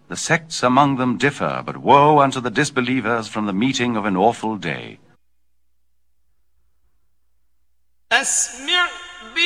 The sects among them differ, but woe unto the disbelievers from the meeting of an awful day.